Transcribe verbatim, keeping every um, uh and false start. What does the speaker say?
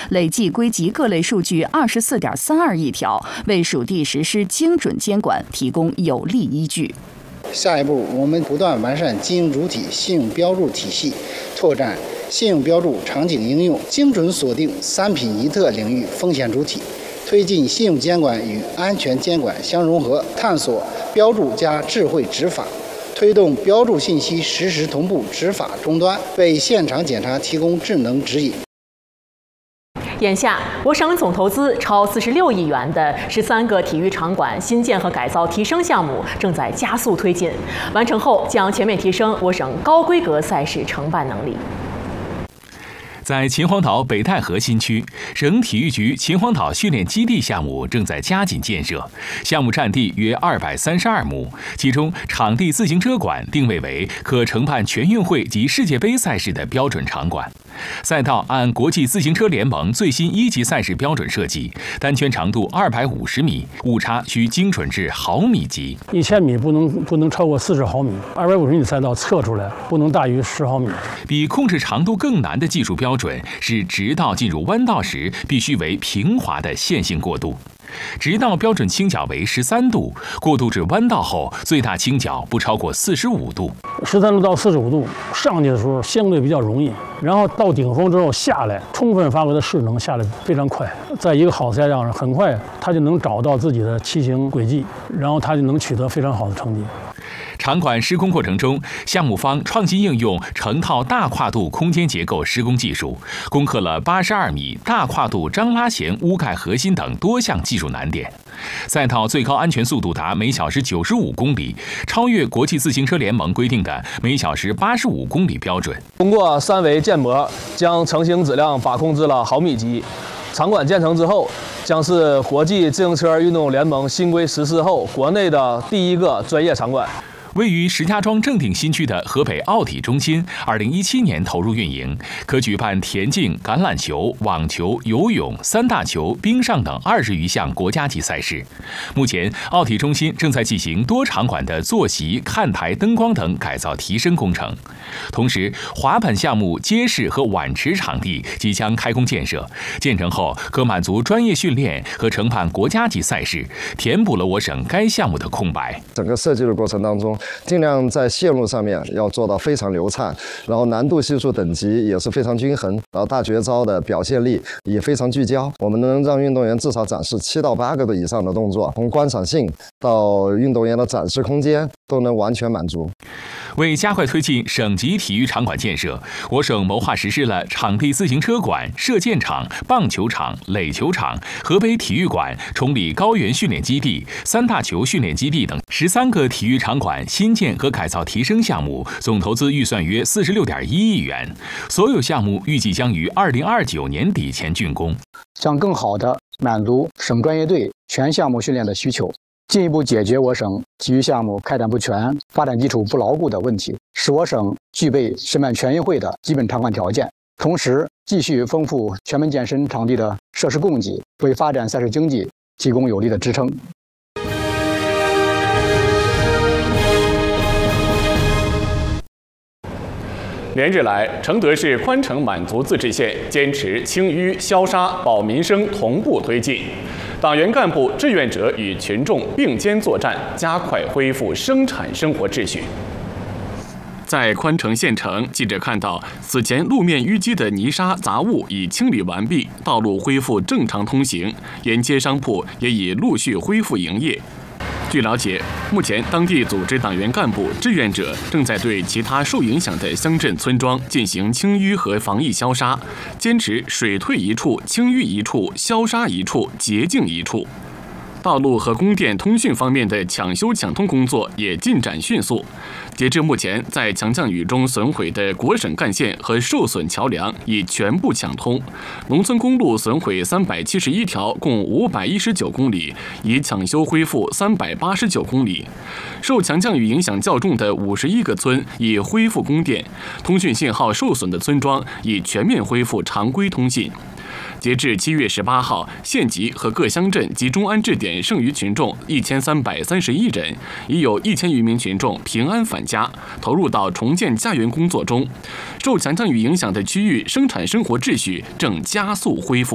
累计归集各类数据二十四点三二亿条，为属地实施精准监管提供有力依据。 下一步，我们不断完善经营主体信用标注体系，拓展信用标注场景应用，精准锁定三品一特领域风险主体，推进信用监管与安全监管相融合，探索标注加智慧执法，推动标注信息实时同步执法终端，为现场检查提供智能指引。 眼下，我省总投资超四十六亿元的十三个体育场馆新建和改造提升项目正在加速推进，完成后将全面提升我省高规格赛事承办能力。 在秦皇岛北戴河新区，省体育局秦皇岛训练基地项目正在加紧建设，项目占地约二百三十二亩，其中场地自行车馆定位为可承办全运会及世界杯赛事的标准场馆。赛道按国际自行车联盟最新一级赛事标准设计，单圈长度二百五十米，误差需精准至毫米级。 一千米不能不能超过四十毫米，二百五十米赛道测出来不能大于十毫米。 比控制长度更难的技术标准是直道进入弯道时必须为平滑的线性过渡。直道标准倾角为十三度，过渡至弯道后最大倾角不超过四十五度。 十三度到四十五度上去的时候相对比较容易，然后到顶峰之后下来，充分发挥的势能下来非常快。在一个好赛道上，很快他就能找到自己的骑行轨迹，然后他就能取得非常好的成绩。 场馆施工过程中，项目方创新应用成套大跨度空间结构施工技术，攻克了八十二米大跨度张拉弦屋盖核心等多项技术难点。赛道最高安全速度达每小时九十五公里，超越国际自行车联盟规定的每小时八十五公里标准。 通过三维建模，将成型质量把控至了毫米级。场馆建成之后，将是国际自行车运动联盟新规实施后国内的第一个专业场馆。 位于石家庄正定新区的河北奥体中心，二零一七年投入运营，可举办田径、橄榄球、网球、游泳、三大球、冰上等二十余项国家级赛事。目前，奥体中心正在进行多场馆的坐席、看台、灯光等改造提升工程。同时，滑板项目街市和碗池场地即将开工建设，建成后可满足专业训练和承办国家级赛事，填补了我省该项目的空白。 整个设计的过程当中，尽量在线路上面要做到非常流畅，然后难度系数等级也是非常均衡，然后大绝招的表现力也非常聚焦。我们能让运动员至少展示七到八个以上的动作，从观赏性到运动员的展示空间都能完全满足。 为加快推进省级体育场馆建设，我省谋划实施了场地自行车馆、射箭场、棒球场、垒球场、河北体育馆、崇礼高原训练基地、三大球训练基地等十三个体育场馆新建和改造提升项目，总投资预算约四十六点一亿元。所有项目预计将于二零二九年底前竣工， 将更好地满足省专业队全项目训练的需求，进一步解决我省体育项目开展不全、发展基础不牢固的问题，使我省具备申办全运会的基本场馆条件。同时，继续丰富全门健身场地的设施供给，为发展赛事经济提供有力的支撑。 连日来，承德市宽城满族自治县坚持清淤消杀保民生同步推进，党员干部志愿者与群众并肩作战，加快恢复生产生活秩序。在宽城县城，记者看到此前路面淤积的泥沙杂物已清理完毕，道路恢复正常通行，沿街商铺也已陆续恢复营业。据了解，目前当地组织党员干部、志愿者正在对其他受影响的乡镇村庄进行清淤和防疫消杀，坚持水退一处、清淤一处、消杀一处、洁净一处。道路和供电通讯方面的抢修抢通工作也进展迅速。截至目前，在强降雨中损毁的国省干线和受损桥梁已全部抢通，农村公路损毁三百七十一条，共五百一十九公里，已抢修恢复三百八十九公里。受强降雨影响较重的五十一个村已恢复供电，通讯信号受损的村庄已全面恢复常规通信。截至七月十八号，县级和各乡镇集中安置点剩余群众一千三百三十一人，已有一千余名群众平安返家，投入到重建家园工作中。受强降雨影响的区域生产生活秩序正加速恢复。